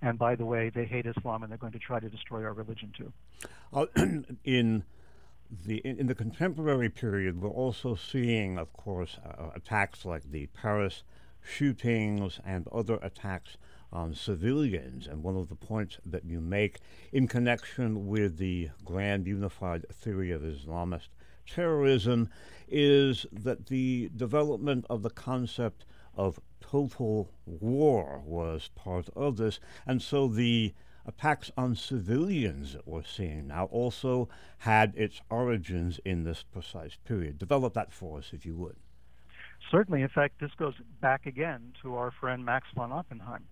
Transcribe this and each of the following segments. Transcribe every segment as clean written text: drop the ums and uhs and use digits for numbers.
And by the way, they hate Islam and they're going to try to destroy our religion too. Uh, in in the contemporary period, we're also seeing, of course, attacks like the Paris shootings and other attacks on civilians. And one of the points that you make in connection with the grand unified theory of Islamist terrorism is that the development of the concept of total war was part of this. And so the attacks on civilians that we're seeing now also had its origins in this precise period. Develop that for us, if you would. Certainly, in fact, this goes back again to our friend Max von Oppenheim.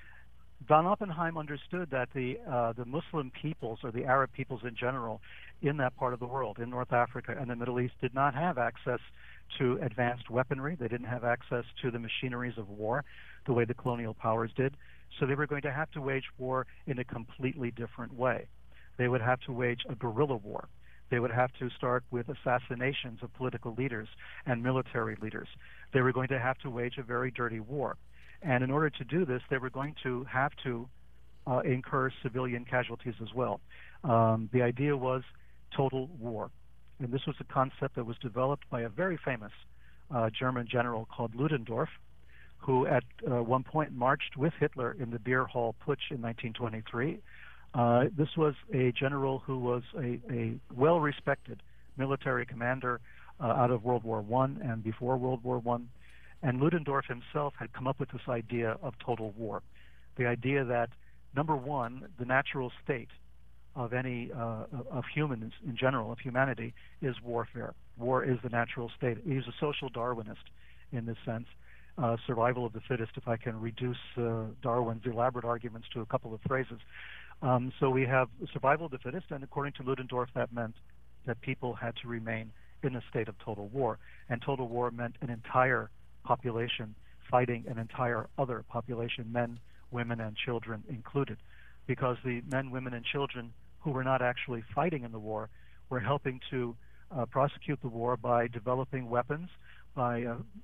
Von Oppenheim understood that the Muslim peoples, or the Arab peoples in general, in that part of the world, in North Africa and the Middle East, did not have access to advanced weaponry. They didn't have access to the machineries of war the way the colonial powers did. So they were going to have to wage war in a completely different way. They would have to wage a guerrilla war. They would have to start with assassinations of political leaders and military leaders. They were going to have to wage a very dirty war. And in order to do this, they were going to have to incur civilian casualties as well. The idea was total war. And this was a concept that was developed by a very famous German general called Ludendorff, who at one point marched with Hitler in the Beer Hall Putsch in 1923. This was a general who was a well-respected military commander out of World War I and before World War I. And Ludendorff himself had come up with this idea of total war. The idea that, number one, the natural state of of humans in general, of humanity, is warfare. War is the natural state. He's a social Darwinist in this sense. Survival of the fittest, if I can reduce Darwin's elaborate arguments to a couple of phrases. So we have survival of the fittest, and according to Ludendorff, that meant that people had to remain in a state of total war. And total war meant an entire population fighting an entire other population, men, women, and children included, because the men, women, and children who were not actually fighting in the war were helping to prosecute the war by developing weapons, by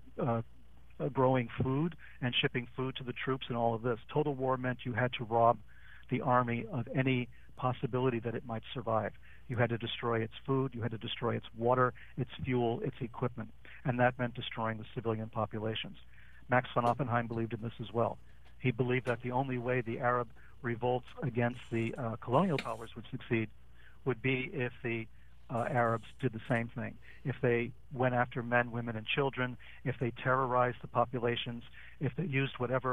growing food and shipping food to the troops and all of this. Total war meant you had to rob the army of any possibility that it might survive. You had to destroy its food, you had to destroy its water, its fuel, its equipment, and that meant destroying the civilian populations. Max von Oppenheim believed in this as well. He believed that the only way the Arab revolts against the colonial powers would succeed would be if the Arabs did the same thing. If they went after men, women, and children, if they terrorized the populations, if they used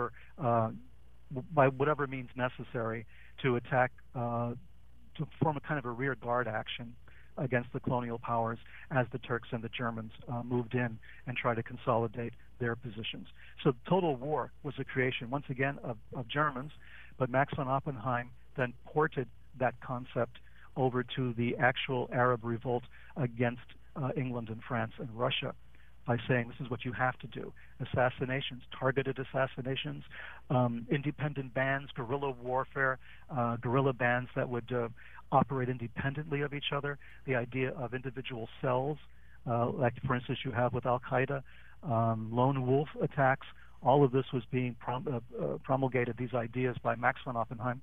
by whatever means necessary to attack, to form a kind of a rear guard action against the colonial powers as the Turks and the Germans moved in and tried to consolidate their positions. So total war was a creation, once again, of Germans, but Max von Oppenheim then ported that concept over to the actual Arab revolt against England and France and Russia by saying this is what you have to do. Assassinations, targeted assassinations, independent bands, guerrilla warfare, guerrilla bands that would operate independently of each other, the idea of individual cells, like for instance you have with Al-Qaeda, lone wolf attacks. All of this was being promulgated, these ideas, by Max von Oppenheim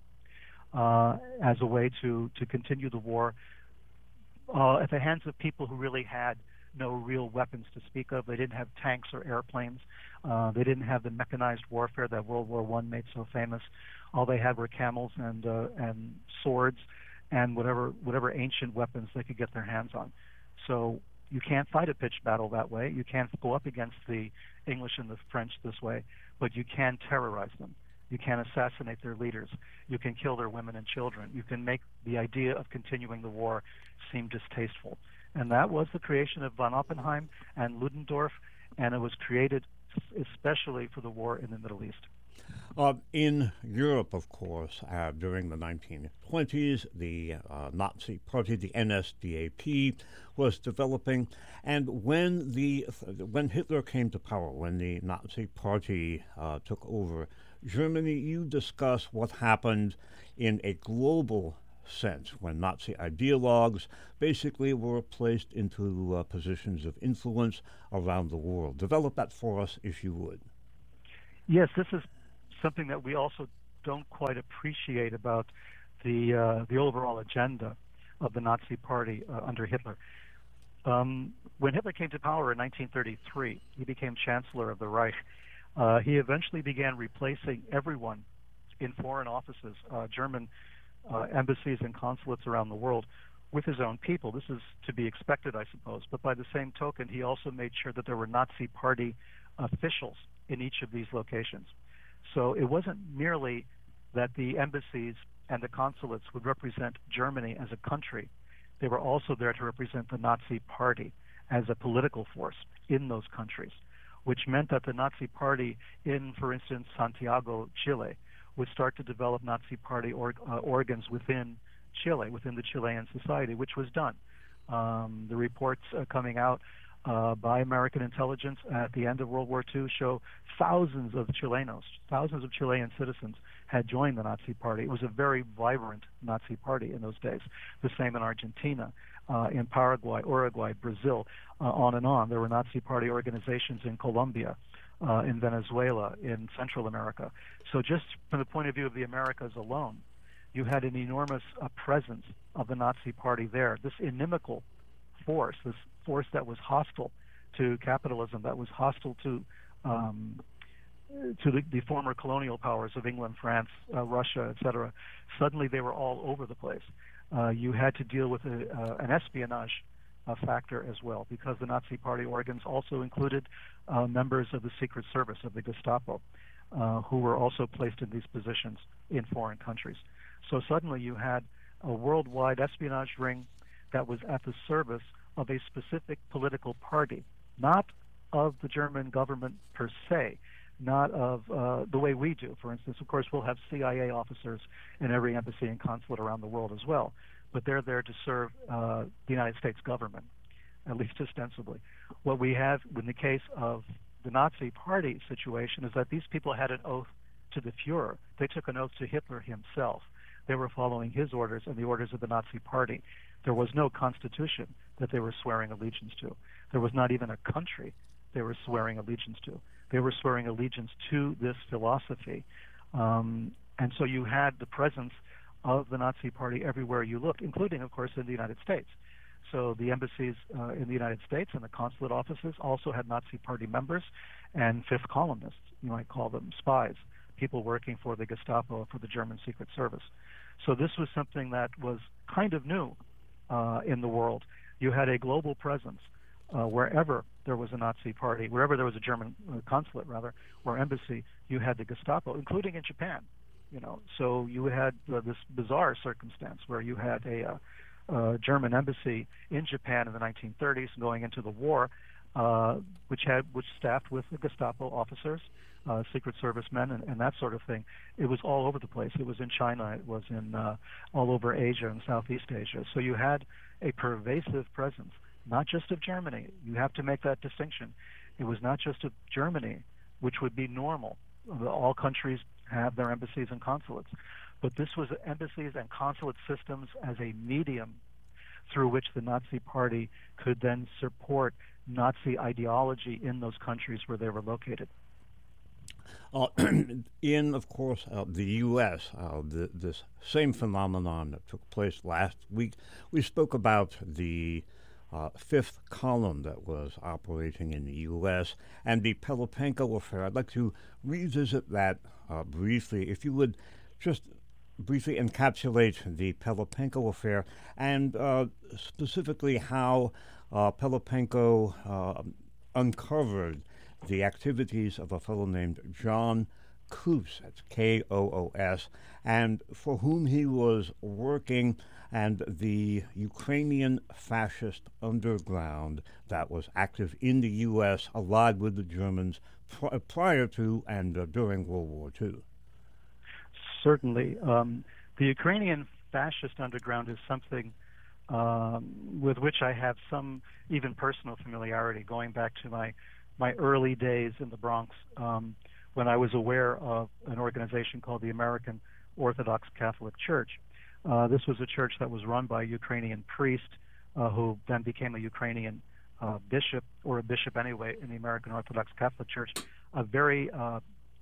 as a way to continue the war at the hands of people who really had no real weapons to speak of. They didn't have tanks or airplanes. They didn't have the mechanized warfare that World War I made so famous. All they had were camels and swords and whatever ancient weapons they could get their hands on. So you can't fight a pitched battle that way. You can't go up against the English and the French this way, but you can terrorize them. You can assassinate their leaders. You can kill their women and children. You can make the idea of continuing the war seem distasteful. And that was the creation of von Oppenheim and Ludendorff, and it was created especially for the war in the Middle East. In Europe, of course, during the 1920s, the Nazi Party, the NSDAP, was developing, and when Hitler came to power, when the Nazi Party took over Germany, you discuss what happened in a global sense when Nazi ideologues basically were placed into positions of influence around the world. Develop that for us, if you would. Yes, this is something that we also don't quite appreciate about the overall agenda of the Nazi Party under Hitler. When Hitler came to power in 1933, he became Chancellor of the Reich. He eventually began replacing everyone in foreign offices, German embassies and consulates around the world, with his own people. This is to be expected, I suppose. But by the same token, he also made sure that there were Nazi Party officials in each of these locations. So it wasn't merely that the embassies and the consulates would represent Germany as a country. They were also there to represent the Nazi Party as a political force in those countries, which meant that the Nazi Party in, for instance, Santiago, Chile, would start to develop Nazi Party organs within Chile, within the Chilean society, which was done. The reports coming out by American intelligence at the end of World War II show thousands of Chilenos, thousands of Chilean citizens had joined the Nazi Party. It was a very vibrant Nazi Party in those days. The same in Argentina, in Paraguay, Uruguay, Brazil, on and on. There were Nazi Party organizations in Colombia, in Venezuela, in Central America. So just from the point of view of the Americas alone, you had an enormous presence of the Nazi Party there. This inimical force, this force that was hostile to capitalism, that was hostile to the former colonial powers of England, France, Russia, etc. Suddenly they were all over the place. You had to deal with an espionage factor as well, because the Nazi Party organs also included members of the Secret Service, of the Gestapo, who were also placed in these positions in foreign countries. So suddenly you had a worldwide espionage ring that was at the service of a specific political party, not of the German government per se, not of the way we do. For instance, of course, we'll have CIA officers in every embassy and consulate around the world as well, but they're there to serve the United States government, at least ostensibly. What we have in the case of the Nazi Party situation is that these people had an oath to the Fuhrer. They took an oath to Hitler himself. They were following his orders and the orders of the Nazi Party. There was no constitution that they were swearing allegiance to. There was not even a country they were swearing allegiance to. They were swearing allegiance to this philosophy. And so you had the presence of the Nazi Party everywhere you looked, including, of course, in the United States. So the embassies in the United States and the consulate offices also had Nazi Party members and fifth columnists, you might call them spies, people working for the Gestapo, for the German Secret Service. So this was something that was kind of new in the world. You had a global presence wherever there was a Nazi Party, wherever there was a German consulate, rather, or embassy, you had the Gestapo, including in Japan. You know, so you had this bizarre circumstance where you had a German embassy in Japan in the 1930s going into the war, which staffed with the Gestapo officers, Secret Service men, and that sort of thing. It was all over the place. It was in China. It was in all over Asia and Southeast Asia. So you had a pervasive presence, not just of Germany. You have to make that distinction. It was not just of Germany, which would be normal. All countries have their embassies and consulates. But this was embassies and consulate systems as a medium through which the Nazi Party could then support Nazi ideology in those countries where they were located. In, of course, the U.S., this same phenomenon that took place last week, we spoke about the fifth column that was operating in the U.S. and the Pelopenko affair. I'd like to revisit that briefly. If you would just briefly encapsulate the Pelopenko affair and specifically how Pelopenko uncovered the activities of a fellow named John Koos, that's Koos, and for whom he was working, and the Ukrainian fascist underground that was active in the U.S. allied with the Germans prior to and during World War II. Certainly. The Ukrainian fascist underground is something with which I have some even personal familiarity, going back to my early days in the Bronx, when I was aware of an organization called the American Orthodox Catholic Church. This was a church that was run by a Ukrainian priest who then became a Ukrainian bishop, or a bishop anyway, in the American Orthodox Catholic Church, a very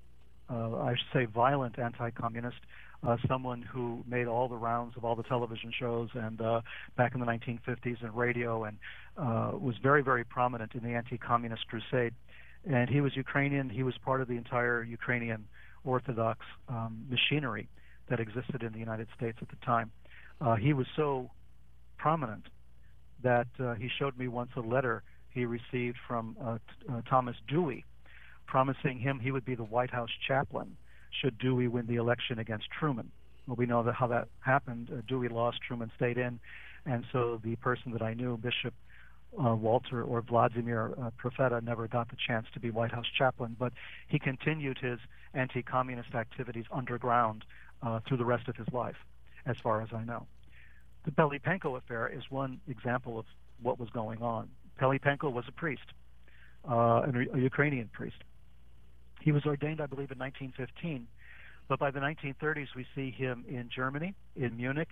I should say, violent anti-communist, someone who made all the rounds of all the television shows and back in the 1950s and radio, and was very, very prominent in the anti-communist crusade. And he was Ukrainian. He was part of the entire Ukrainian Orthodox machinery that existed in the United States at the time. He was so prominent that he showed me once a letter he received from Thomas Dewey, promising him he would be the White House chaplain should Dewey win the election against Truman. Well, we know how that happened. Dewey lost, Truman stayed in, and so the person that I knew, Bishop Walter or Vladimir Profeta, never got the chance to be White House chaplain, but he continued his anti-communist activities underground through the rest of his life, as far as I know. The Pelipenko affair is one example of what was going on. Pelipenko was a priest, a Ukrainian priest. He was ordained, I believe, in 1915, but by the 1930s we see him in Germany, in Munich.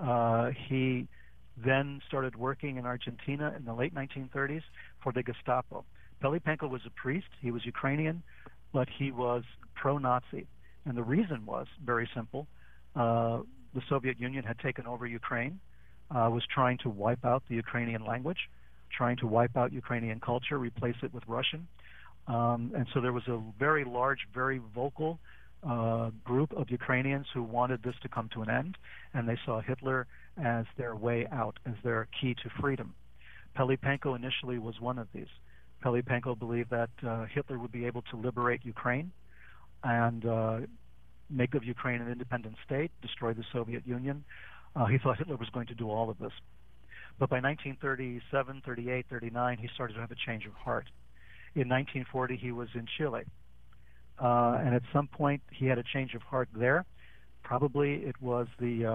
He then started working in Argentina in the late 1930s for the Gestapo. Pelipenko was a priest. He was Ukrainian, but he was pro-Nazi. And the reason was very simple. The Soviet Union had taken over Ukraine, was trying to wipe out the Ukrainian language, trying to wipe out Ukrainian culture, replace it with Russian. And so there was a very large, very vocal group of Ukrainians who wanted this to come to an end, and they saw Hitler as their way out, as their key to freedom. Pelipenko initially was one of these. Pelipenko believed that Hitler would be able to liberate Ukraine and make of Ukraine an independent state, destroy the Soviet Union. He thought Hitler was going to do all of this. But by 1937, 38, 39, he started to have a change of heart. In 1940, he was in Chile. And at some point, he had a change of heart there. Probably it was the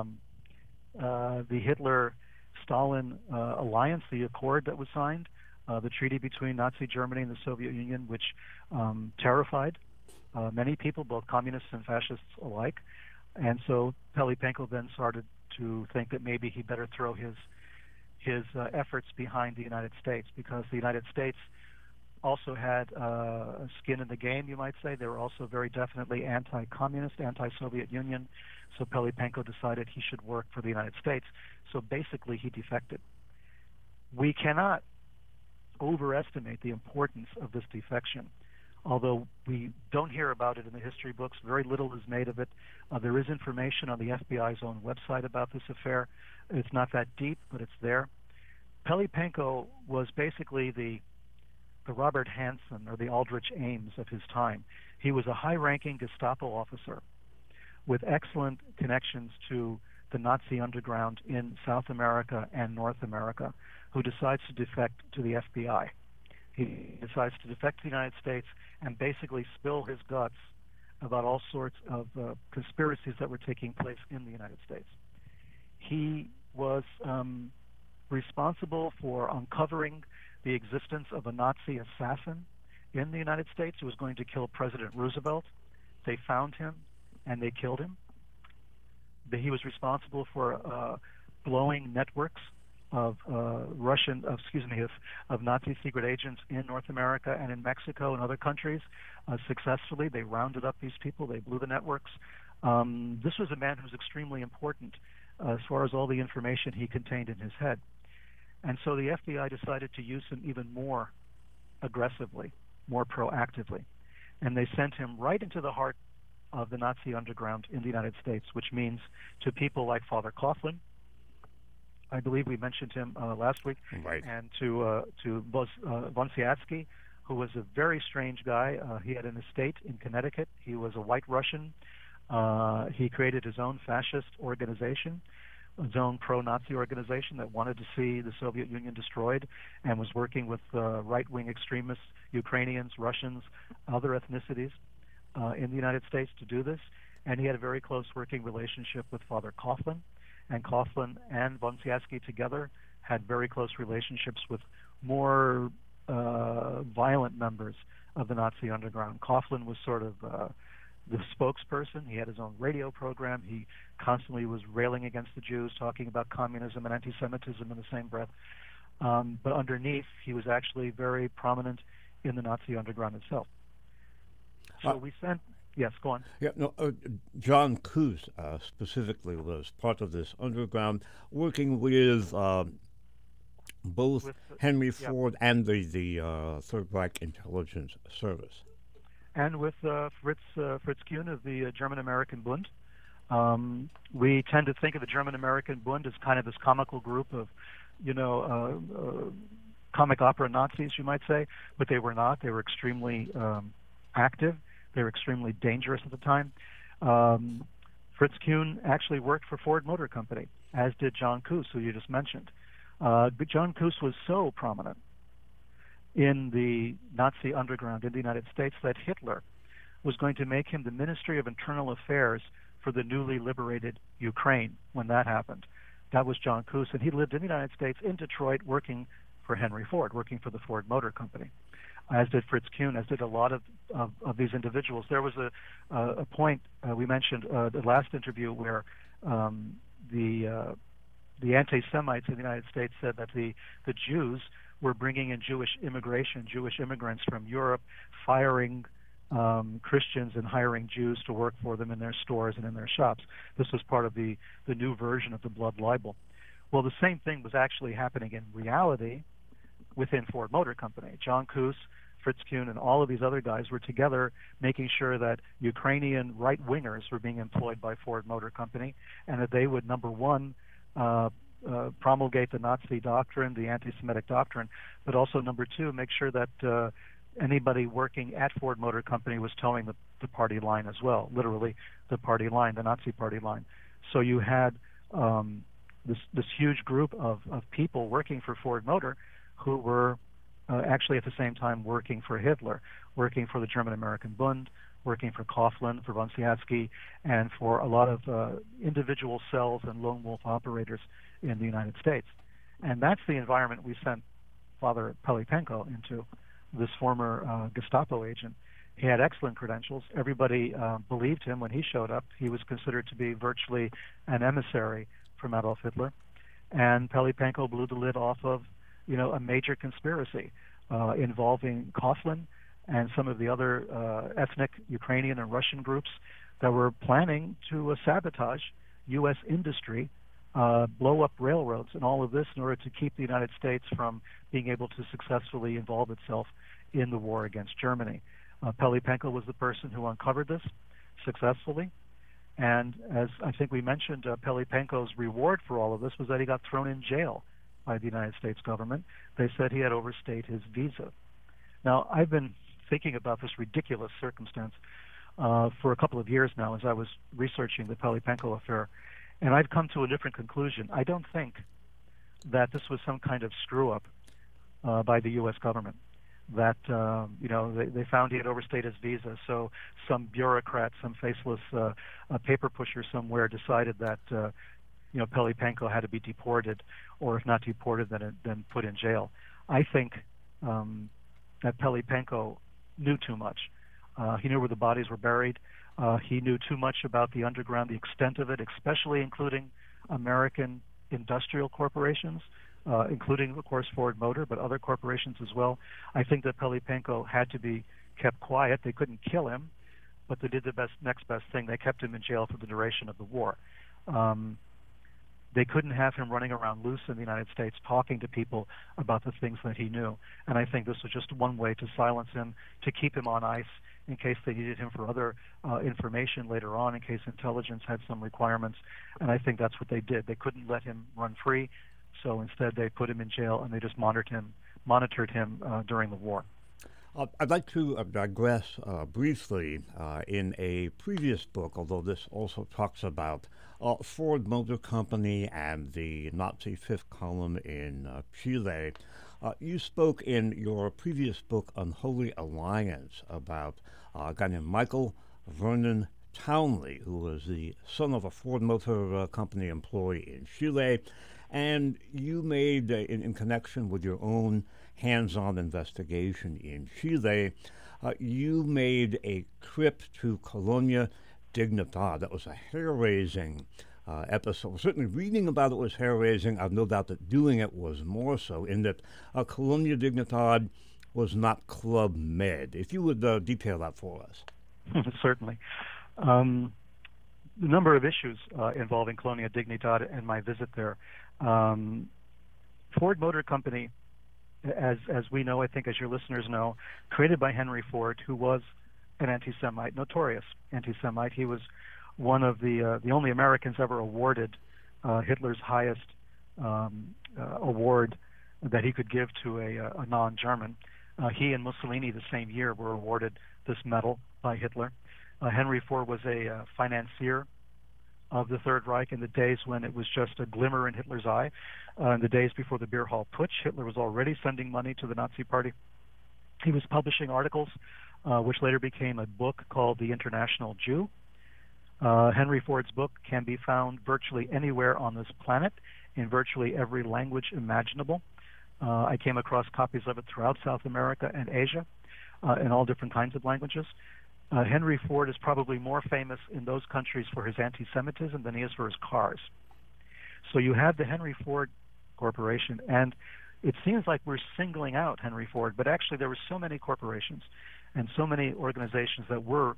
Hitler-Stalin alliance, the accord that was signed, the treaty between Nazi Germany and the Soviet Union, which terrified many people, both communists and fascists alike. And so Pelipenko then started to think that maybe he better throw his efforts behind the United States, because the United States also had skin in the game, you might say. They were also very definitely anti-communist, anti-Soviet Union. So Pelipenko decided he should work for the United States. So basically, he defected. We cannot overestimate the importance of this defection. Although we don't hear about it in the history books, very little is made of it. There is information on the FBI's own website about this affair. It's not that deep, but it's there. Pelipenko was basically the Robert Hansen or the Aldrich Ames of his time. He was a high-ranking Gestapo officer with excellent connections to the Nazi underground in South America and North America, who decides to defect to the FBI. He decides to defect to the United States and basically spill his guts about all sorts of conspiracies that were taking place in the United States. He was responsible for uncovering the existence of a Nazi assassin in the United States who was going to kill President Roosevelt. They found him and they killed him. He was responsible for blowing networks of Nazi secret agents in North America and in Mexico and other countries successfully. They rounded up these people. They blew the networks. This was a man who was extremely important as far as all the information he contained in his head. And so the FBI decided to use him even more aggressively, more proactively. And they sent him right into the heart of the Nazi underground in the United States, which means to people like Father Coughlin. I believe we mentioned him last week. Right. And to Vonsiatsky, who was a very strange guy. He had an estate in Connecticut. He was a white Russian. He created his own fascist organization, his own pro-Nazi organization that wanted to see the Soviet Union destroyed, and was working with right-wing extremists, Ukrainians, Russians, other ethnicities in the United States to do this. And he had a very close working relationship with Father Coughlin, and Coughlin and Vonsiatsky together had very close relationships with more violent members of the Nazi underground. Coughlin was sort of the spokesperson. He had his own radio program. He constantly was railing against the Jews, talking about communism and anti-Semitism in the same breath. But underneath, he was actually very prominent in the Nazi underground itself. So we sent Yes, go on. Yeah, no, John Coos specifically was part of this underground, working with both With Henry yeah, Ford and the Third Reich Intelligence Service. and with Fritz Kuhn of the German American Bund. We tend to think of the German American Bund as kind of this comical group of, you know, comic opera Nazis, you might say, but they were not. They were extremely active. They were extremely dangerous at the time. Fritz Kuhn actually worked for Ford Motor Company, as did John Koos, who you just mentioned. But John Koos was so prominent in the Nazi underground in the United States that Hitler was going to make him the Ministry of Internal Affairs for the newly liberated Ukraine when that happened. That was John Koos, and he lived in the United States in Detroit working for Henry Ford, working for the Ford Motor Company, as did Fritz Kuhn, as did a lot of these individuals. There was a point we mentioned the last interview where the anti-Semites in the United States said that the Jews were bringing in Jewish immigration, Jewish immigrants from Europe, firing Christians and hiring Jews to work for them in their stores and in their shops. This was part of the new version of the blood libel. Well, the same thing was actually happening in reality within Ford Motor Company. John Koos, Fritz Kuhn, and all of these other guys were together making sure that Ukrainian right-wingers were being employed by Ford Motor Company, and that they would, number one, promulgate the Nazi doctrine, the anti-Semitic doctrine, but also, number two, make sure that anybody working at Ford Motor Company was towing the party line as well, literally the party line, the Nazi party line. So you had this huge group of people working for Ford Motor who were actually at the same time working for Hitler, working for the German American Bund, working for Coughlin, for von Seatsky, and for a lot of individual cells and lone wolf operators in the United States. And that's the environment we sent Father Pelipenko into, this former Gestapo agent. He had excellent credentials. Everybody believed him when he showed up. He was considered to be virtually an emissary from Adolf Hitler. And Pelipenko blew the lid off of, a major conspiracy involving Coughlin and some of the other ethnic Ukrainian and Russian groups that were planning to sabotage U.S. industry, blow up railroads, and all of this in order to keep the United States from being able to successfully involve itself in the war against Germany. Pelipenko was the person who uncovered this successfully. And as I think we mentioned, Pelipenko's reward for all of this was that he got thrown in jail by the United States government. They said he had overstayed his visa. Now, I've been thinking about this ridiculous circumstance for a couple of years now as I was researching the Pelipenko affair, and I've come to a different conclusion. I don't think that this was some kind of screw-up by the U.S. government, that they found he had overstayed his visa, so some bureaucrat, some faceless paper pusher somewhere decided that Pelipenko had to be deported, or if not deported, then put in jail. I think that Pelipenko knew too much. He knew where the bodies were buried. He knew too much about the underground, the extent of it, especially including American industrial corporations, including, of course, Ford Motor, but other corporations as well. I think that Pelipenko had to be kept quiet. They couldn't kill him, but they did the next best thing. They kept him in jail for the duration of the war. They couldn't have him running around loose in the United States talking to people about the things that he knew. And I think this was just one way to silence him, to keep him on ice in case they needed him for other information later on, in case intelligence had some requirements. And I think that's what they did. They couldn't let him run free, so instead they put him in jail and they just monitored him during the war. I'd like to digress briefly in a previous book, although this also talks about Ford Motor Company and the Nazi Fifth Column in Chile. You spoke in your previous book, Unholy Alliance, about a guy named Michael Vernon Townley, who was the son of a Ford Motor Company employee in Chile. And you made, in connection with your own hands-on investigation in Chile, you made a trip to Colonia Dignidad. That was a hair-raising episode. Certainly reading about it was hair-raising. I've no doubt that doing it was more so, in that Colonia Dignidad was not Club Med. If you would detail that for us. Certainly. Um, the number of issues involving Colonia Dignidad and my visit there. Um, Ford Motor Company, as we know, I think as your listeners know, created by Henry Ford, who was an anti-Semite, notorious anti-Semite. He was one of the only Americans ever awarded Hitler's highest award that he could give to a non-German. He and Mussolini the same year were awarded this medal by Hitler. Henry Ford was a financier of the Third Reich in the days when it was just a glimmer in Hitler's eye. In the days before the Beer Hall Putsch, Hitler was already sending money to the Nazi Party. He was publishing articles, which later became a book called The International Jew. Henry Ford's book can be found virtually anywhere on this planet, in virtually every language imaginable. I came across copies of it throughout South America and Asia, in all different kinds of languages. Henry Ford is probably more famous in those countries for his anti-Semitism than he is for his cars. So you had the Henry Ford Corporation, and it seems like we're singling out Henry Ford, but actually there were so many corporations and so many organizations that were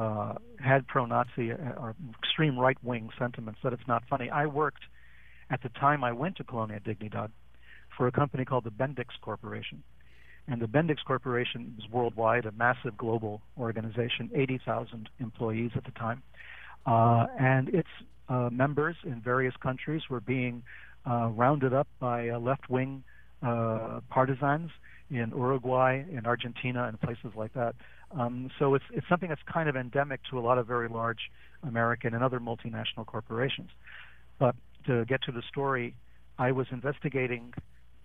had pro-Nazi or extreme right-wing sentiments that it's not funny. I worked at the time I went to Colonia Dignidad for a company called the Bendix Corporation. And the Bendix Corporation was worldwide, a massive global organization, 80,000 employees at the time. And its members in various countries were being rounded up by left-wing partisans in Uruguay, in Argentina, and places like that. So it's something that's kind of endemic to a lot of very large American and other multinational corporations. But to get to the story, I was investigating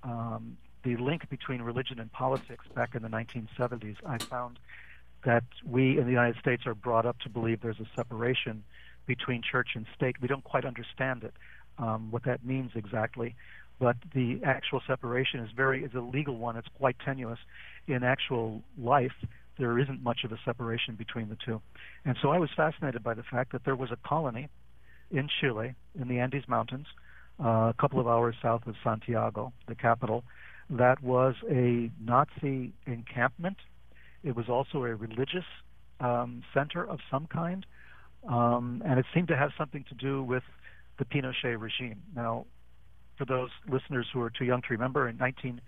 the link between religion and politics back in the 1970s. I found that we in the United States are brought up to believe there's a separation between church and state. We don't quite understand it, what that means exactly, but the actual separation is a legal one. It's quite tenuous. In actual life, there isn't much of a separation between the two. And so I was fascinated by the fact that there was a colony in Chile, in the Andes Mountains, a couple of hours south of Santiago, the capital, that was a Nazi encampment. It was also a religious center of some kind, and it seemed to have something to do with the Pinochet regime. Now, for those listeners who are too young to remember, in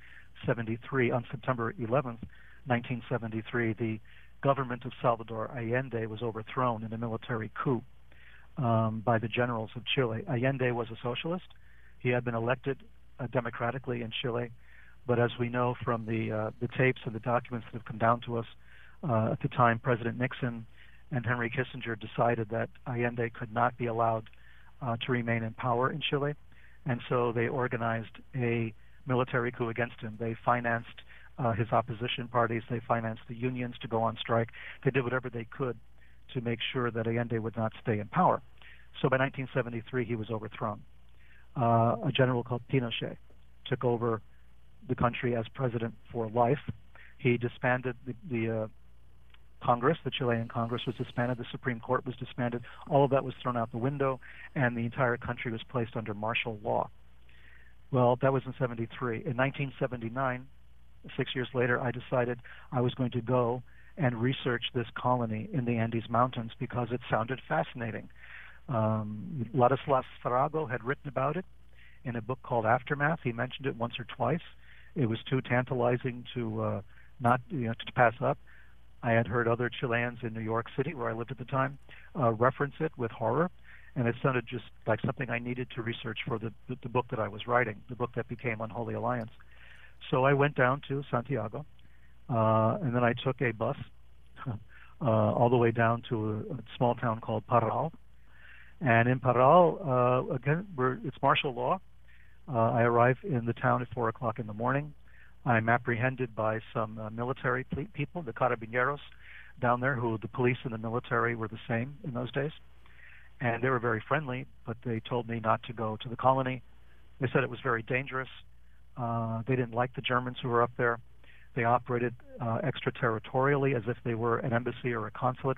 1973, on September 11th, 1973, the government of Salvador Allende was overthrown in a military coup by the generals of Chile. Allende was a socialist. He had been elected democratically in Chile, but as we know from the tapes and the documents that have come down to us, at the time, President Nixon and Henry Kissinger decided that Allende could not be allowed to remain in power in Chile, and so they organized a military coup against him. They financed his opposition parties. They financed the unions to go on strike. They did whatever they could to make sure that Allende would not stay in power. So by 1973, he was overthrown. A general called Pinochet took over the country as president for life. He disbanded the Congress. The Chilean Congress was disbanded. The Supreme Court was disbanded. All of that was thrown out the window, and the entire country was placed under martial law. Well, that was in 73. In 1979, 6 years later, I decided I was going to go and research this colony in the Andes Mountains because it sounded fascinating. Ladislas Farago had written about it in a book called Aftermath. He mentioned it once or twice. It was too tantalizing to to pass up. I had heard other Chileans in New York City, where I lived at the time, reference it with horror, and it sounded just like something I needed to research for the book that I was writing, the book that became Unholy Alliance. So I went down to Santiago, and then I took a bus all the way down to a small town called Parral. And in Parral, again, it's martial law. I arrive in the town at 4 o'clock in the morning. I'm apprehended by some military people, the carabineros down there, who the police and the military were the same in those days. And they were very friendly, but they told me not to go to the colony. They said it was very dangerous. They didn't like the Germans who were up there. They operated extraterritorially as if they were an embassy or a consulate.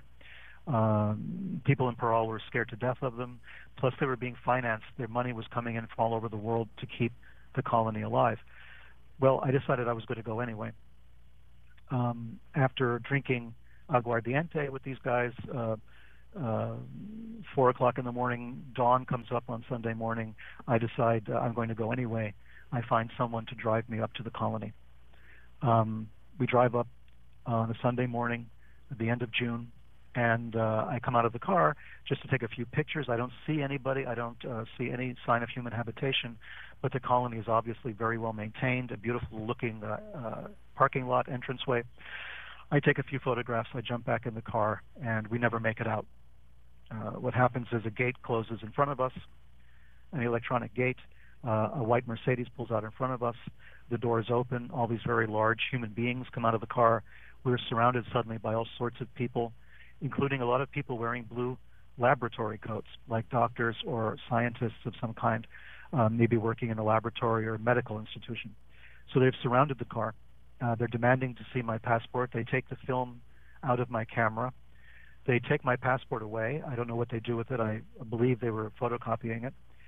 People in Parral were scared to death of them. Plus, they were being financed. Their money was coming in from all over the world to keep the colony alive. Well, I decided I was going to go anyway. After drinking aguardiente with these guys. 4 o'clock in the morning, dawn comes up on Sunday morning. I decide I'm going to go anyway. I find someone to drive me up to the colony. We drive up on a Sunday morning at the end of June, and I come out of the car just to take a few pictures. I don't see anybody. I don't see any sign of human habitation, but the colony is obviously very well maintained, a beautiful-looking parking lot entranceway. I take a few photographs. I jump back in the car, and we never make it out. What happens is a gate closes in front of us, an electronic gate. A white Mercedes pulls out in front of us. The doors open. All these very large human beings come out of the car. We're surrounded suddenly by all sorts of people, including a lot of people wearing blue laboratory coats, like doctors or scientists of some kind, maybe working in a laboratory or a medical institution. So they've surrounded the car. They're demanding to see my passport. They take the film out of my camera. They take my passport away. I don't know what they do with it. I believe they were photocopying it.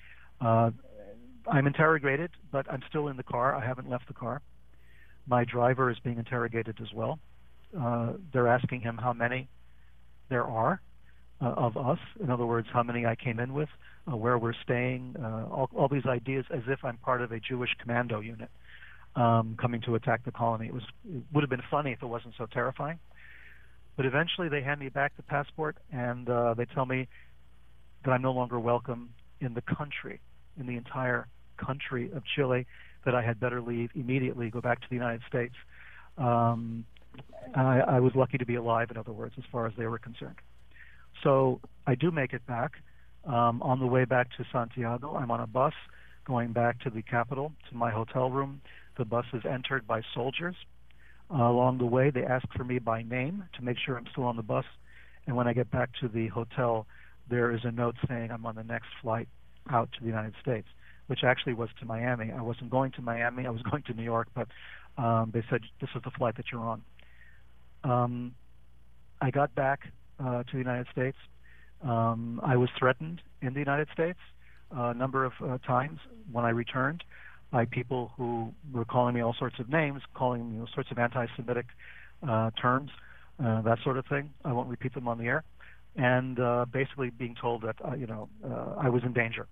I'm interrogated, but I'm still in the car. I haven't left the car. My driver is being interrogated as well. They're asking him how many there are of us. In other words, how many I came in with, where we're staying, all these ideas as if I'm part of a Jewish commando unit coming to attack the colony. It would have been funny if it wasn't so terrifying. But eventually they hand me back the passport, and they tell me that I'm no longer welcome in the country, in the entire country of Chile, that I had better leave immediately, go back to the United States. I was lucky to be alive, in other words, as far as they were concerned. So I do make it back. On the way back to Santiago, I'm on a bus going back to the capital, to my hotel room. The bus is entered by soldiers. Along the way, they ask for me by name to make sure I'm still on the bus. And when I get back to the hotel, there is a note saying I'm on the next flight out to the United States, which actually was to Miami. I wasn't going to Miami. I was going to New York, but they said, this is the flight that you're on. I got back to the United States. I was threatened in the United States a number of times when I returned by people who were calling me all sorts of names, calling me all sorts of anti-Semitic terms, that sort of thing. I won't repeat them on the air. And basically being told that, I was in danger.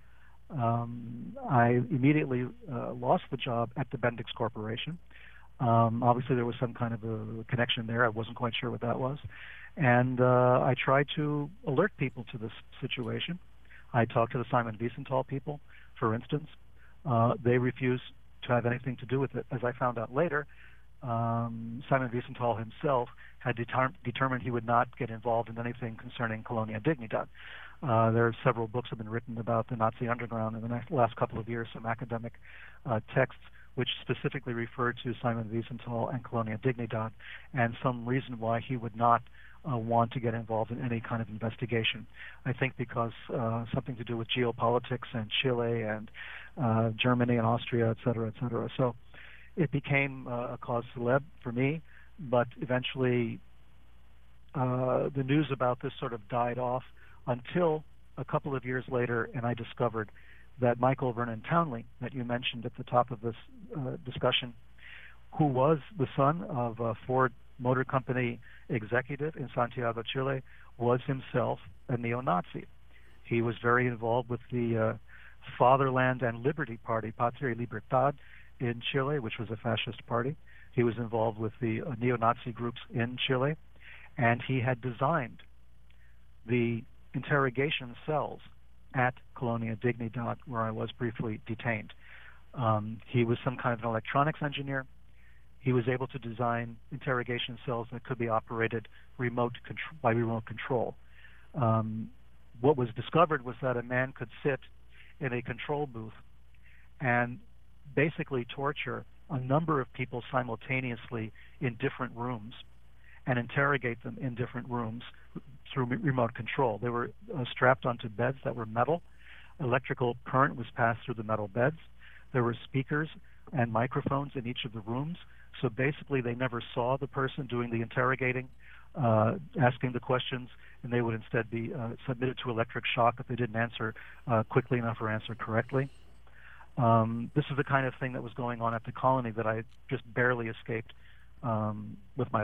I immediately lost the job at the Bendix Corporation. Obviously, there was some kind of a connection there. I wasn't quite sure what that was. And I tried to alert people to this situation. I talked to the Simon Wiesenthal people, for instance. They refused to have anything to do with it. As I found out later, Simon Wiesenthal himself had determined he would not get involved in anything concerning Colonia Dignidad. There are several books have been written about the Nazi underground in the last couple of years, some academic texts which specifically referred to Simon Wiesenthal and Colonia Dignidad, and some reason why he would not want to get involved in any kind of investigation. I think because something to do with geopolitics and Chile and Germany and Austria, et cetera, et cetera. So it became a cause célèbre for me, but eventually the news about this sort of died off until a couple of years later, and I discovered that Michael Vernon Townley, that you mentioned at the top of this discussion, who was the son of a Ford Motor Company executive in Santiago, Chile, was himself a neo-Nazi. He was very involved with the Fatherland and Liberty Party, Patria y Libertad, in Chile, which was a fascist party. He was involved with the neo-Nazi groups in Chile, and he had designed the interrogation cells at Colonia Dignidad, where I was briefly detained. He was some kind of an electronics engineer. He was able to design interrogation cells that could be operated by remote control. What was discovered was that a man could sit in a control booth and basically torture a number of people simultaneously in different rooms and interrogate them in different rooms through remote control. They were strapped onto beds that were metal. Electrical current was passed through the metal beds. There were speakers and microphones in each of the rooms. So basically they never saw the person doing the interrogating, asking the questions, and they would instead be submitted to electric shock if they didn't answer quickly enough or answer correctly. This is the kind of thing that was going on at the colony that I just barely escaped with my life.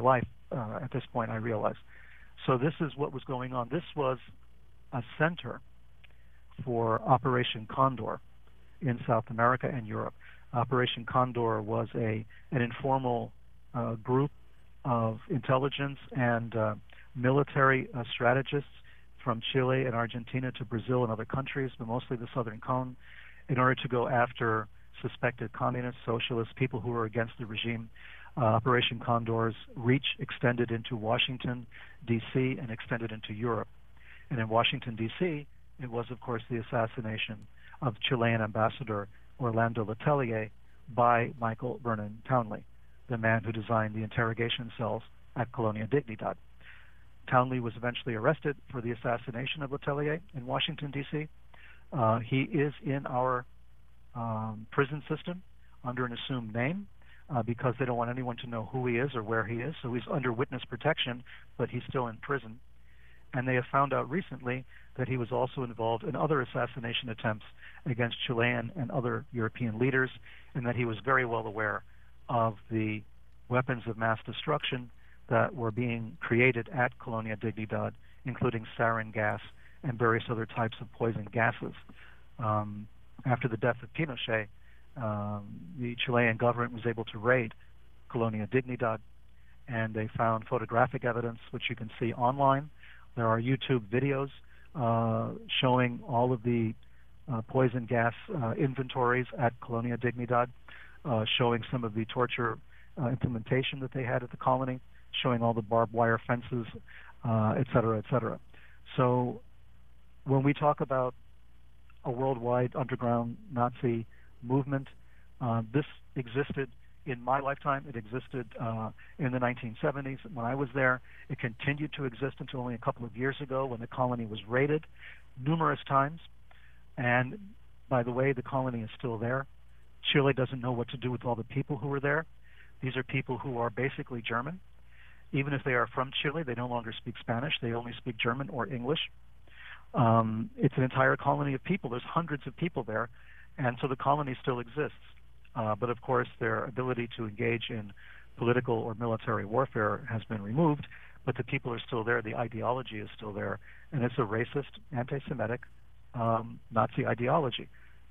at this point, I realize. So this is what was going on. This was a center for Operation Condor in South America and Europe. Operation Condor was an informal group of intelligence and military strategists from Chile and Argentina to Brazil and other countries, but mostly the Southern Cone, in order to go after suspected communists, socialists, people who were against the regime. Operation Condor's reach extended into Washington, D.C., and extended into Europe. And in Washington, D.C., it was, of course, the assassination of Chilean ambassador Orlando Letelier by Michael Vernon Townley, the man who designed the interrogation cells at Colonia Dignidad. Townley was eventually arrested for the assassination of Letelier in Washington, D.C. He is in our prison system under an assumed name because they don't want anyone to know who he is or where he is. So he's under witness protection, but he's still in prison. And they have found out recently that he was also involved in other assassination attempts against Chilean and other European leaders, and that he was very well aware of the weapons of mass destruction that were being created at Colonia Dignidad, including sarin gas and various other types of poison gases. After the death of Pinochet, the Chilean government was able to raid Colonia Dignidad, and they found photographic evidence, which you can see online. There are YouTube videos showing all of the poison gas inventories at Colonia Dignidad, showing some of the torture implementation that they had at the colony, showing all the barbed wire fences, et cetera, et cetera. So when we talk about a worldwide underground Nazi movement, this existed in my lifetime. It existed in the 1970s when I was there. It continued to exist until only a couple of years ago when the colony was raided numerous times. And by the way, the colony is still there. Chile doesn't know what to do with all the people who are there. These are people who are basically German. Even if they are from Chile, they no longer speak Spanish. They only speak German or English. It's an entire colony of people. There's hundreds of people there, and so the colony still exists. But of course, their ability to engage in political or military warfare has been removed, but the people are still there. The ideology is still there, and it's a racist, anti-Semitic Nazi ideology.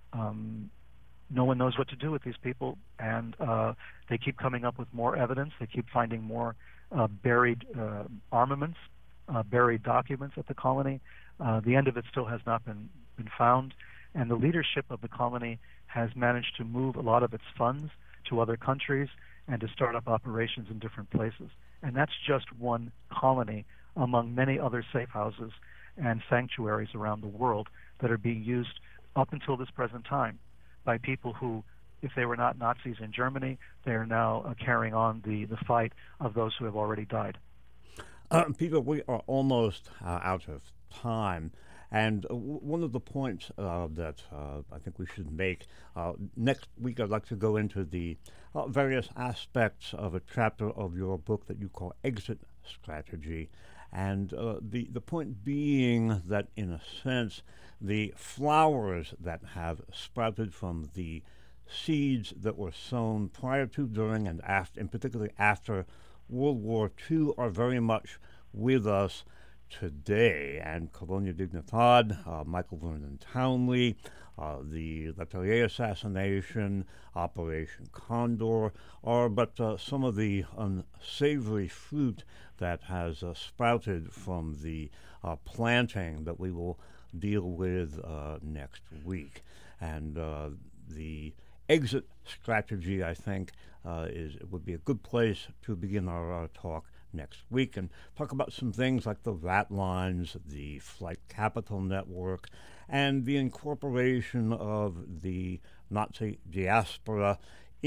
No one knows what to do with these people, and they keep coming up with more evidence. They keep finding more buried armaments, buried documents at the colony. The end of it still has not been found, and the leadership of the colony has managed to move a lot of its funds to other countries and to start up operations in different places. And that's just one colony among many other safe houses and sanctuaries around the world that are being used up until this present time by people who, if they were not Nazis in Germany, they are now carrying on the fight of those who have already died. Peter, we are almost out of time. And one of the points that I think we should make, next week I'd like to go into the various aspects of a chapter of your book that you call Exit Strategy. And the point being that, in a sense, the flowers that have sprouted from the seeds that were sown prior to, during, and after, and particularly after World War II, are very much with us today. And Colonia Dignidad, Michael Vernon Townley, the Letelier assassination, Operation Condor, are but some of the unsavory fruit that has sprouted from the planting that we will deal with next week. And the exit strategy, I think, would be a good place to begin our talk next week and talk about some things like the rat lines, the flight capital network, and the incorporation of the Nazi diaspora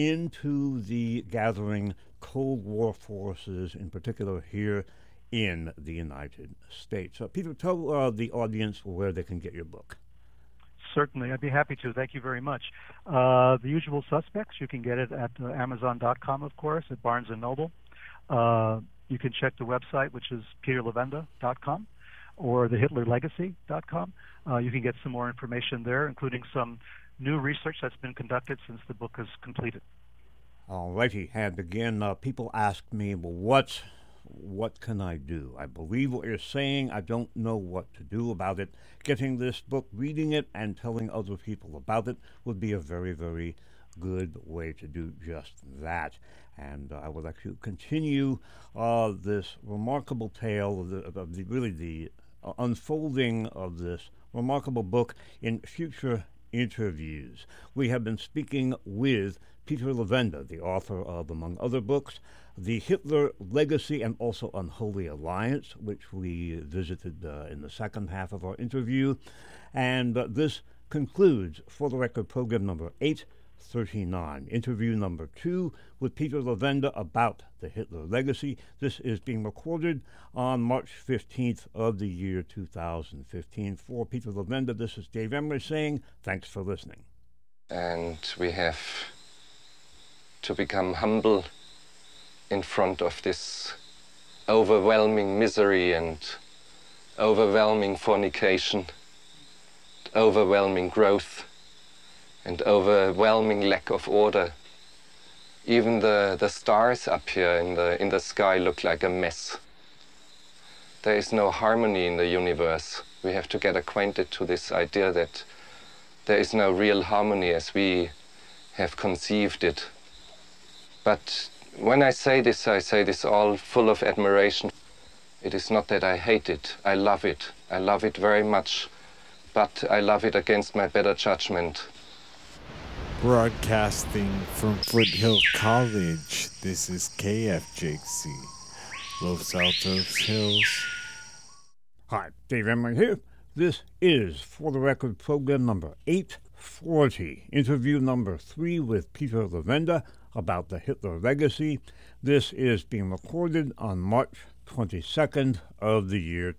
into the gathering Cold War forces, in particular here in the United States. Peter, tell the audience where they can get your book. Certainly, I'd be happy to. Thank you very much. The usual suspects, you can get it at Amazon.com, of course, at Barnes & Noble. You can check the website, which is peterlevenda.com, or thehitlerlegacy.com. You can get some more information there, including some new research that's been conducted since the book is completed. All righty. And again, people ask me, well, what's what can I do? I believe what you're saying. I don't know what to do about it. Getting this book, reading it, and telling other people about it would be a very, very good way to do just that. And I would like to continue this remarkable tale of the really the unfolding of this remarkable book in future interviews. We have been speaking with Peter Levenda, the author of, among other books, The Hitler Legacy and also Unholy Alliance, which we visited in the second half of our interview. And this concludes For the Record program number 839, interview number 2 with Peter Levenda about the Hitler Legacy. This is being recorded on March 15th of the year 2015. For Peter Levenda, this is Dave Emery saying thanks for listening. And we have to become humble in front of this overwhelming misery and overwhelming fornication, overwhelming growth, and overwhelming lack of order. Even the stars up here in the sky look like a mess. There is no harmony in the universe. We have to get acquainted to this idea that there is no real harmony as we have conceived it. But when I say this all full of admiration. It is not that I hate it. I love it. I love it very much. But I love it against my better judgment. Broadcasting from Foothill College, this is KFJC, Los Altos Hills. Hi, Dave Emery here. This is For the Record program number 840, interview number 3 with Peter Levenda about the Hitler Legacy. This is being recorded on March 22nd of the year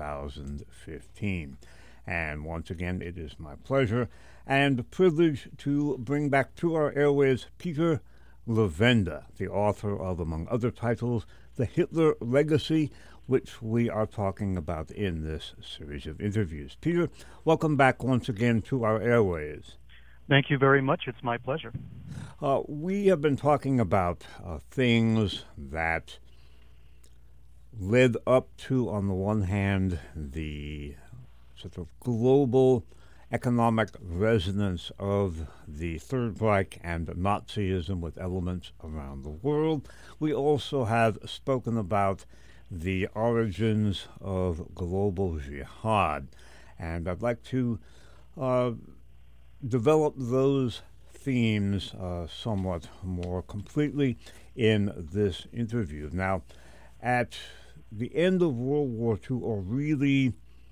2015. And once again, it is my pleasure and privilege to bring back to our airways Peter Levenda, the author of, among other titles, The Hitler Legacy, which we are talking about in this series of interviews. Peter, welcome back once again to our airways. Thank you very much. It's my pleasure. We have been talking about things that led up to, on the one hand, the sort of global economic resonance of the Third Reich and Nazism with elements around the world. We also have spoken about the origins of global jihad, and I'd like to develop those themes somewhat more completely in this interview. Now, at the end of World War II, or really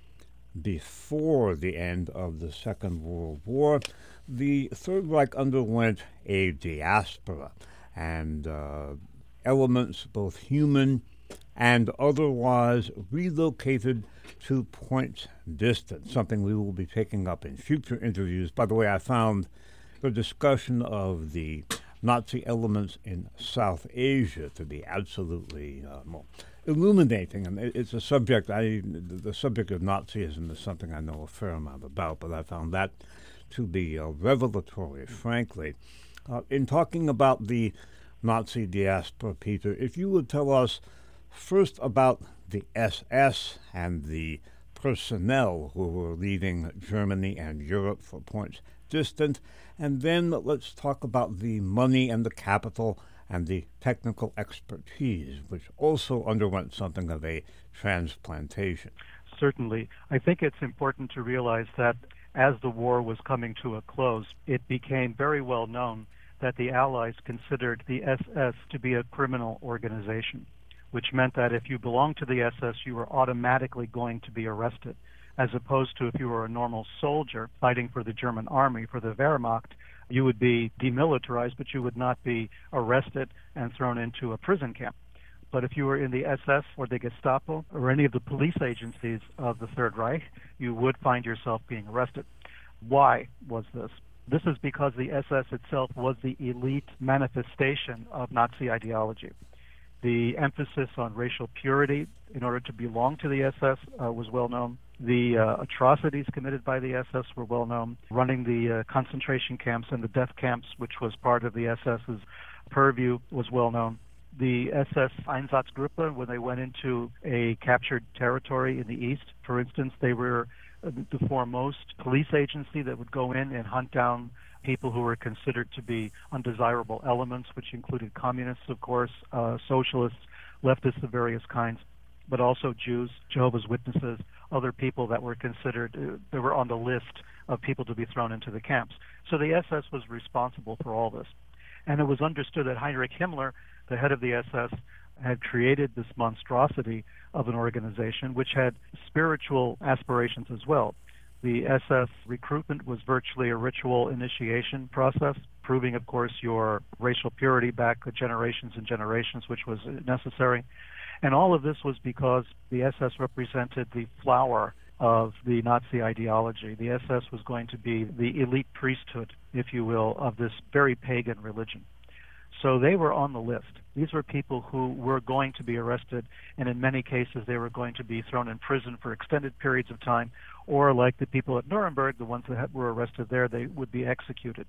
before the end of the Second World War, the Third Reich underwent a diaspora, and elements, both human and otherwise, relocated to points distant, something we will be taking up in future interviews. By the way, I found the discussion of the Nazi elements in South Asia to be absolutely illuminating, and it's a subject the subject of Nazism is something I know a fair amount about, but I found that to be revelatory, frankly. In talking about the Nazi diaspora, Peter, if you would tell us first about the SS and the personnel who were leaving Germany and Europe for points distant, and then let's talk about the money and the capital and the technical expertise, which also underwent something of a transplantation. Certainly. I think it's important to realize that as the war was coming to a close, it became very well known that the Allies considered the SS to be a criminal organization, which meant that if you belonged to the SS, you were automatically going to be arrested, as opposed to if you were a normal soldier fighting for the German army, for the Wehrmacht, you would be demilitarized, but you would not be arrested and thrown into a prison camp. But if you were in the SS or the Gestapo or any of the police agencies of the Third Reich, you would find yourself being arrested. Why was this? This is because the SS itself was the elite manifestation of Nazi ideology. The emphasis on racial purity in order to belong to the SS was well known. The atrocities committed by the SS were well known. Running the concentration camps and the death camps, which was part of the SS's purview, was well known. The SS Einsatzgruppe, when they went into a captured territory in the east, for instance, they were the foremost police agency that would go in and hunt down people who were considered to be undesirable elements, which included communists, of course, socialists, leftists of various kinds, but also Jews, Jehovah's Witnesses, other people that were considered, they were on the list of people to be thrown into the camps. So the SS was responsible for all this. And it was understood that Heinrich Himmler, the head of the SS, had created this monstrosity of an organization which had spiritual aspirations as well. The SS recruitment was virtually a ritual initiation process, proving, of course, your racial purity back generations and generations, which was necessary. And all of this was because the SS represented the flower of the Nazi ideology. The SS was going to be the elite priesthood, if you will, of this very pagan religion. So they were on the list. These were people who were going to be arrested, and in many cases they were going to be thrown in prison for extended periods of time, or like the people at Nuremberg, the ones that were arrested there, they would be executed.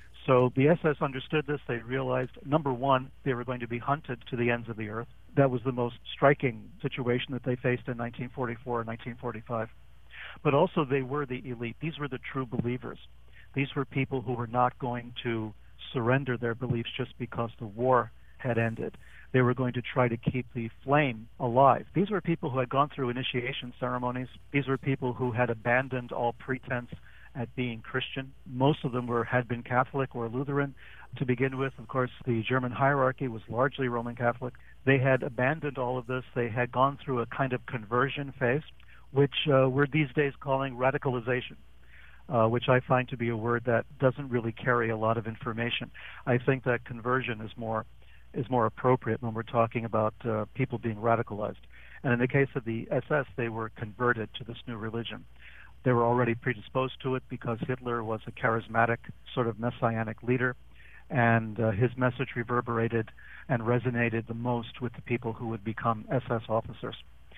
So the SS understood this. They realized, number one, they were going to be hunted to the ends of the earth. That was the most striking situation that they faced in 1944 and 1945. But also they were the elite. These were the true believers. These were people who were not going to surrender their beliefs just because the war had ended. They were going to try to keep the flame alive. These were people who had gone through initiation ceremonies. These were people who had abandoned all pretense at being Christian. Most of them had been Catholic or Lutheran to begin with. Of course, the German hierarchy was largely Roman Catholic. They had abandoned all of this. They had gone through a kind of conversion phase, which we're these days calling radicalization, which I find to be a word that doesn't really carry a lot of information. I think that conversion is more appropriate when we're talking about people being radicalized. And in the case of the SS, they were converted to this new religion. They were already predisposed to it because Hitler was a charismatic, sort of messianic leader, and his message reverberated and resonated the most with the people who would become SS officers.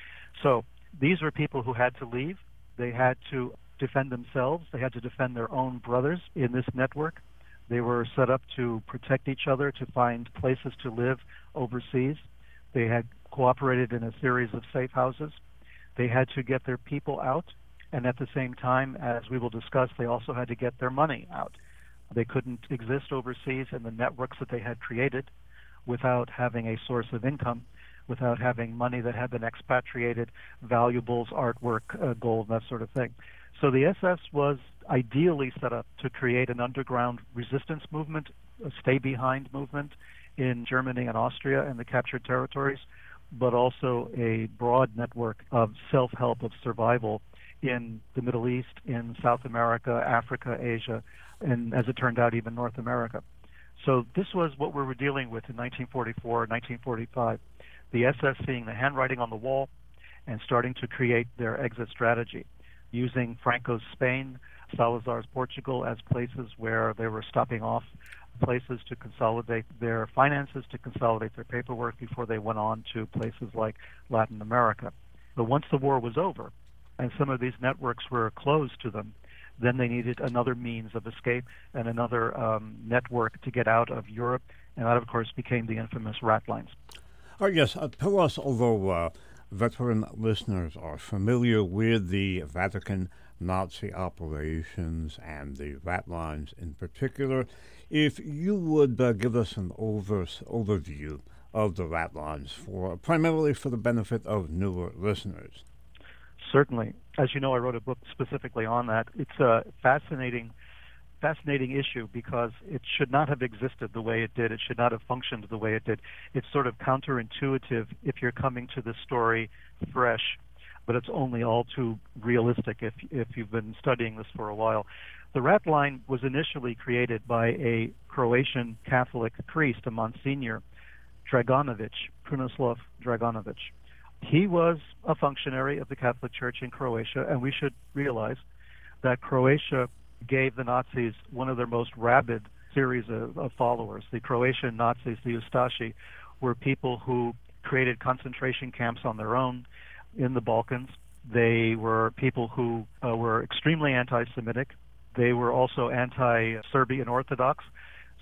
So these were people who had to leave. They had to defend themselves. They had to defend their own brothers in this network. They were set up to protect each other, to find places to live overseas. They had cooperated in a series of safe houses. They had to get their people out, and at the same time, as we will discuss, they also had to get their money out. They couldn't exist overseas in the networks that they had created without having a source of income, without having money that had been expatriated, valuables, artwork, gold, that sort of thing. So the SS was ideally set up to create an underground resistance movement, a stay-behind movement in Germany and Austria and the captured territories, but also a broad network of self-help, of survival in the Middle East, in South America, Africa, Asia, and as it turned out, even North America. So this was what we were dealing with in 1944, 1945. The SS seeing the handwriting on the wall and starting to create their exit strategy, using Franco's Spain, Salazar's Portugal as places where they were stopping off, places to consolidate their finances, to consolidate their paperwork before they went on to places like Latin America. But once the war was over, and some of these networks were closed to them, then they needed another means of escape and another network to get out of Europe, and that, of course, became the infamous rat lines. Yes, tell us, although veteran listeners are familiar with the Vatican Nazi operations and the rat lines in particular, if you would give us an overview of the rat lines, primarily for the benefit of newer listeners. Certainly. As you know, I wrote a book specifically on that. It's a fascinating issue because it should not have existed the way it did. It should not have functioned the way it did. It's sort of counterintuitive if you're coming to the story fresh, but it's only all too realistic if you've been studying this for a while. The rat line was initially created by a Croatian Catholic priest, a Monsignor, Draganovic, Krunoslav Draganovic. He was a functionary of the Catholic Church in Croatia, and we should realize that Croatia gave the Nazis one of their most rabid series of followers. The Croatian Nazis, the Ustashi, were people who created concentration camps on their own in the Balkans. They were people who were extremely anti-Semitic. They were also anti-Serbian Orthodox.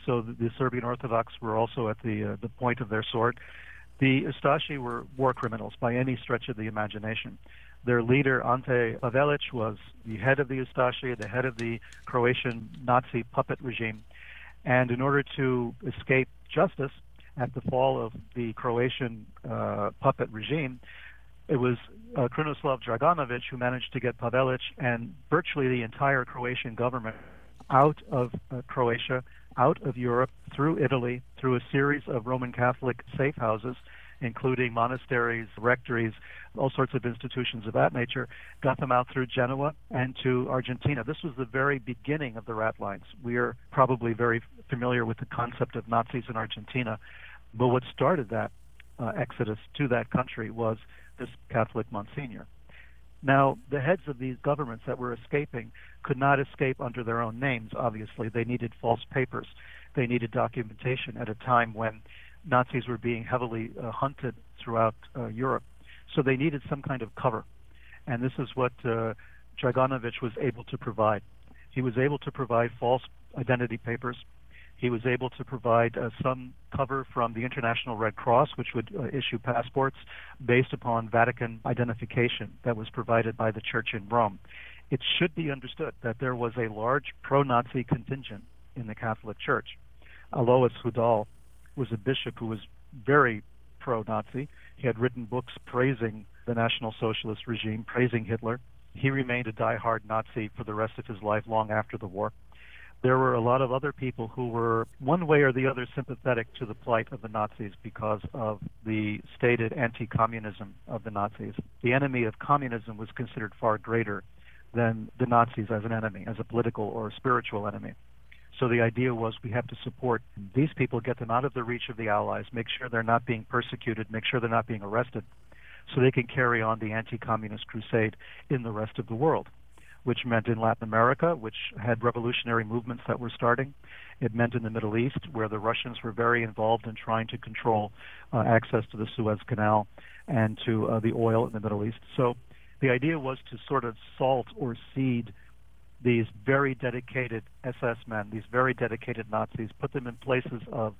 So the Serbian Orthodox were also at the point of their sword. The Ustashi were war criminals by any stretch of the imagination. Their leader, Ante Pavelic, was the head of the Ustashi, the head of the Croatian Nazi puppet regime. And in order to escape justice at the fall of the Croatian puppet regime, it was Krunoslav Draganovic who managed to get Pavelic and virtually the entire Croatian government out of Croatia, out of Europe, through Italy, through a series of Roman Catholic safe houses, including monasteries, rectories, all sorts of institutions of that nature, got them out through Genoa and to Argentina. This was the very beginning of the rat lines. We are probably very familiar with the concept of Nazis in Argentina, but what started that exodus to that country was this Catholic Monsignor. Now, the heads of these governments that were escaping could not escape under their own names, obviously. They needed false papers. They needed documentation at a time when Nazis were being heavily hunted throughout Europe. So they needed some kind of cover. And this is what Draganovic was able to provide. He was able to provide false identity papers. He was able to provide some cover from the International Red Cross, which would issue passports based upon Vatican identification that was provided by the Church in Rome. It should be understood that there was a large pro-Nazi contingent in the Catholic Church. Alois Hudal was a bishop who was very pro-Nazi. He had written books praising the National Socialist regime, praising Hitler. He remained a die-hard Nazi for the rest of his life, long after the war. There were a lot of other people who were one way or the other sympathetic to the plight of the Nazis because of the stated anti-communism of the Nazis. The enemy of communism was considered far greater than the Nazis as an enemy, as a political or spiritual enemy. So the idea was we have to support these people, get them out of the reach of the Allies, make sure they're not being persecuted, make sure they're not being arrested, so they can carry on the anti-communist crusade in the rest of the world, which meant in Latin America, which had revolutionary movements that were starting. It meant in the Middle East, where the Russians were very involved in trying to control access to the Suez Canal and to the oil in the Middle East. So the idea was to sort of salt or seed these very dedicated SS men, these very dedicated Nazis, put them in places of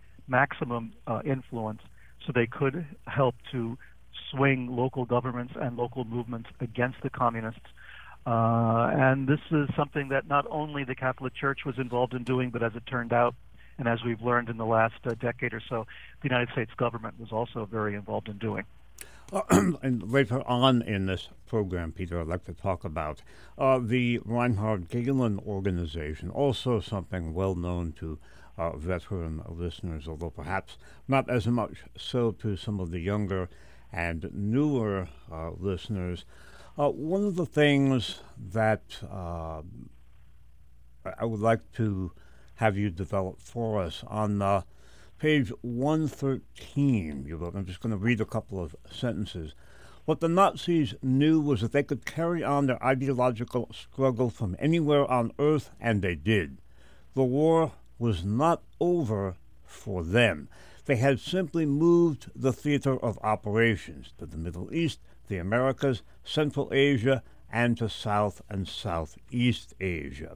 maximum influence so they could help to swing local governments and local movements against the communists. And this is something that not only the Catholic Church was involved in doing, but as it turned out, and as we've learned in the last decade or so, the United States government was also very involved in doing. And later on in this program, Peter, I'd like to talk about the Reinhard Gehlen organization, also something well known to veteran listeners, although perhaps not as much so to some of the younger and newer listeners. One of the things that I would like to have you develop for us on page 113, you wrote, I'm just going to read a couple of sentences. What the Nazis knew was that they could carry on their ideological struggle from anywhere on Earth, and they did. The war was not over for them. They had simply moved the theater of operations to the Middle East, the Americas, Central Asia, and to South and Southeast Asia.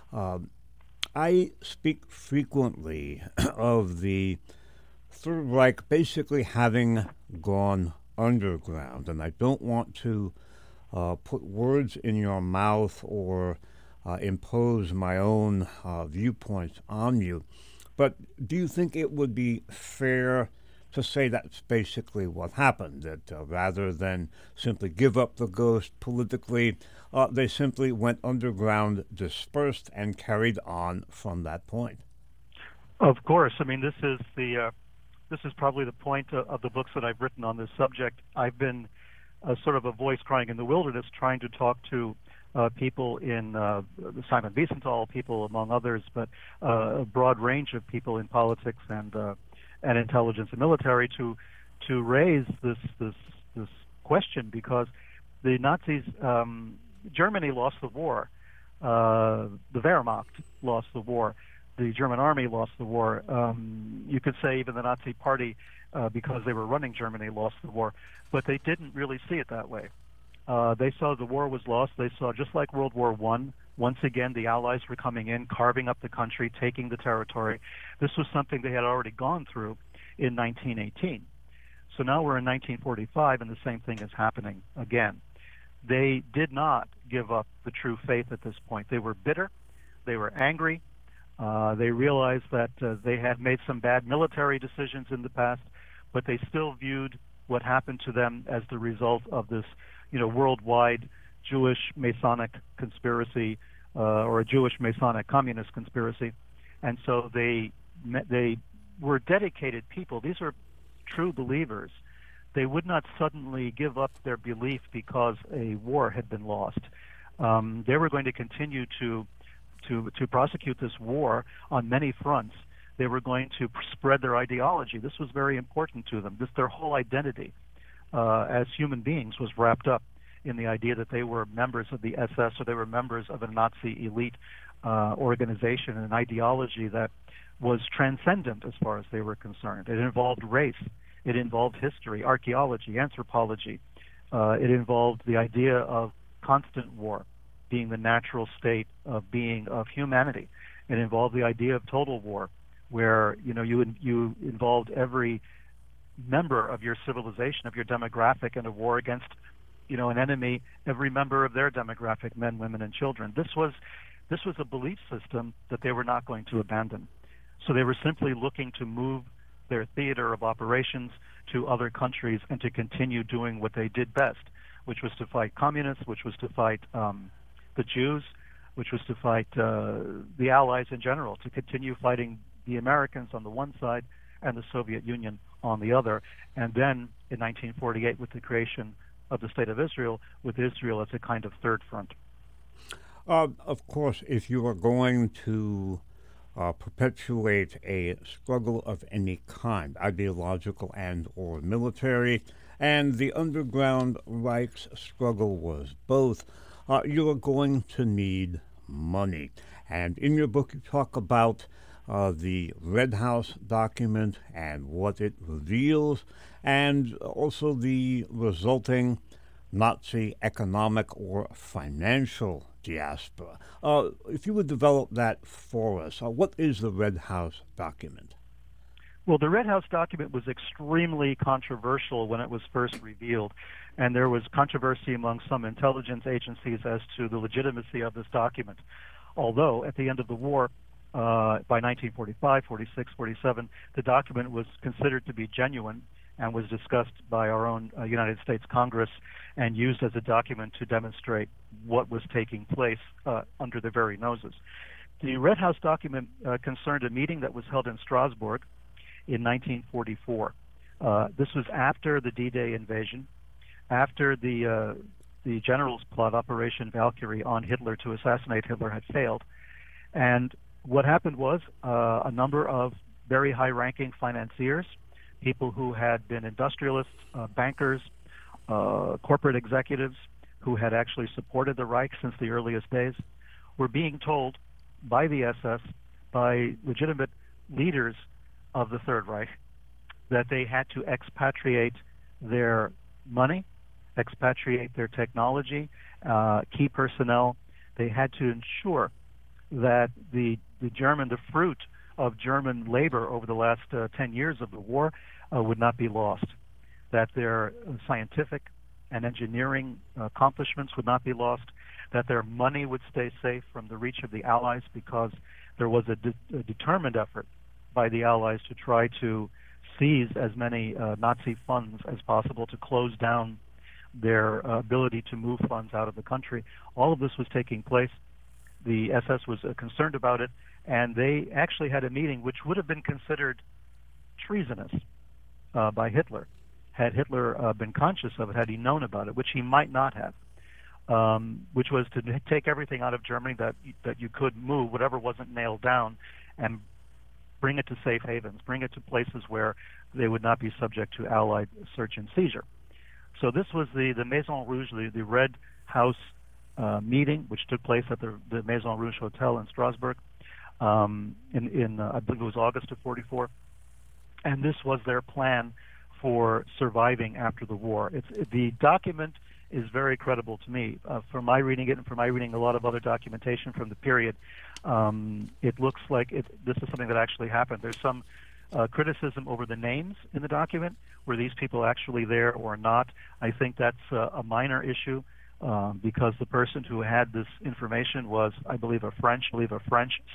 I speak frequently of the Third Reich basically having gone underground, and I don't want to put words in your mouth or impose my own viewpoints on you, but do you think it would be fair to say that's basically what happened, that rather than simply give up the ghost politically, they simply went underground, dispersed, and carried on from that point? Of course. I mean, this is probably the point of the books that I've written on this subject. I've been sort of a voice crying in the wilderness, trying to talk to people in Simon Wiesenthal, people among others, but a broad range of people in politics and intelligence and military to raise this question, because the Nazis, Germany lost the war, the Wehrmacht lost the war, the German army lost the war. You could say even the Nazi Party, because they were running Germany, lost the war, but they didn't really see it that way. They saw the war was lost. They saw, just like World War I, Once again, the Allies were coming in, carving up the country, taking the territory. This was something they had already gone through in 1918. So now we're in 1945, and the same thing is happening again. They did not give up the true faith at this point. They were bitter. They were angry. They realized that they had made some bad military decisions in the past, but they still viewed what happened to them as the result of this, worldwide Jewish Masonic conspiracy or a Jewish Masonic communist conspiracy. And so they were dedicated people. These are true believers. They would not suddenly give up their belief because a war had been lost. They were going to continue to prosecute this war on many fronts. They were going to spread their ideology. This was very important to them. Their whole identity as human beings was wrapped up in the idea that they were members of the SS or they were members of a Nazi elite organization, an ideology that was transcendent as far as they were concerned. It involved race. It involved history, archaeology, anthropology. It involved the idea of constant war being the natural state of being of humanity. It involved the idea of total war, where you involved every member of your civilization, of your demographic, in a war against an enemy, every member of their demographic, men, women, and children. This was a belief system that they were not going to abandon. So they were simply looking to move their theater of operations to other countries and to continue doing what they did best, which was to fight communists, which was to fight the Jews, which was to fight the Allies in general, to continue fighting the Americans on the one side and the Soviet Union on the other. And then in 1948, with the creation of the State of Israel, with Israel as a kind of third front. Of course, if you are going to perpetuate a struggle of any kind, ideological and or military, and the Underground Reich's struggle was both, you are going to need money. And in your book, you talk about the Red House document and what it reveals, and also the resulting Nazi economic or financial diaspora. If you would develop that for us, what is the Red House document? Well, the Red House document was extremely controversial when it was first revealed, and there was controversy among some intelligence agencies as to the legitimacy of this document. Although, at the end of the war, by 1945, 46, 47, the document was considered to be genuine and was discussed by our own United States Congress and used as a document to demonstrate what was taking place under their very noses. The Red House document concerned a meeting that was held in Strasbourg in 1944. This was after the D-Day invasion, after the general's plot, Operation Valkyrie, on Hitler to assassinate Hitler had failed. And what happened was a number of very high-ranking financiers, people who had been industrialists, bankers, corporate executives who had actually supported the Reich since the earliest days, were being told by the SS, by legitimate leaders of the Third Reich, that they had to expatriate their money, expatriate their technology, key personnel. They had to ensure that the fruit of German labor over the last 10 years of the war would not be lost, that their scientific and engineering accomplishments would not be lost, that their money would stay safe from the reach of the Allies, because there was a determined effort by the Allies to try to seize as many Nazi funds as possible, to close down their ability to move funds out of the country. All of this was taking place. The SS was concerned about it, and they actually had a meeting which would have been considered treasonous by Hitler, had Hitler been conscious of it, had he known about it, which he might not have, which was to take everything out of Germany that you could move, whatever wasn't nailed down, and bring it to safe havens, bring it to places where they would not be subject to Allied search and seizure. So this was the Maison Rouge, the Red House meeting, which took place at the Maison Rouge Hotel in Strasbourg in I believe it was August of 44. And this was their plan for surviving after the war. The document is very credible to me. From my reading it and from my reading a lot of other documentation from the period, it looks like this is something that actually happened. There's some criticism over the names in the document. Were these people actually there or not? I think that's a minor issue because the person who had this information was, I believe, a French